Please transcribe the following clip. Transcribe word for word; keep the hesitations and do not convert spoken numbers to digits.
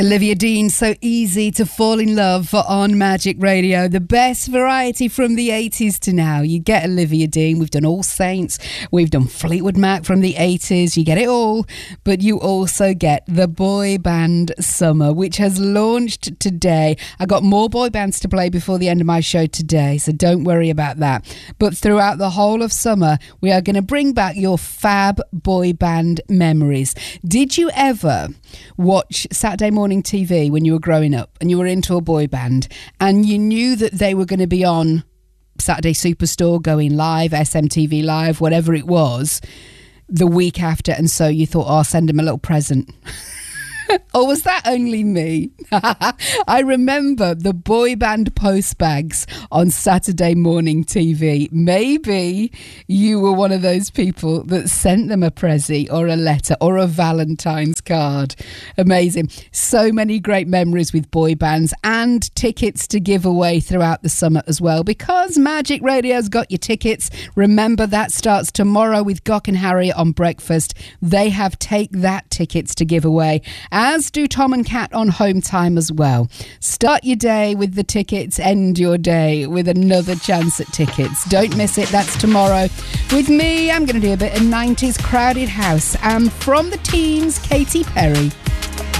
Olivia Dean, So Easy to Fall in Love for On Magic Radio. The best variety from the eighties to now. You get Olivia Dean. We've done All Saints. We've done Fleetwood Mac from the eighties. You get it all. But you also get the boy band Summer, which has launched today. I got more boy bands to play before the end of my show today, so don't worry about that. But throughout the whole of summer, we are going to bring back your fab boy band memories. Did you ever watch Saturday morning T V when you were growing up and you were into a boy band and you knew that they were going to be on Saturday Superstore, going live, S M T V Live, whatever it was, the week after, and so you thought, oh, I'll send them a little present? Or was that only me? I remember the boy band post bags on Saturday morning T V. Maybe you were one of those people that sent them a prezi or a letter or a Valentine's card. Amazing. So many great memories with boy bands and tickets to give away throughout the summer as well, because Magic Radio's got your tickets. Remember, that starts tomorrow with Gok and Harry on Breakfast. They have Take That tickets to give away, as do Tom and Kat on Home Time as well. Start your day with the tickets, end your day with another chance at tickets. Don't miss it. That's tomorrow. With me, I'm going to do a bit of nineties Crowded House, and from the teens, Katy Perry.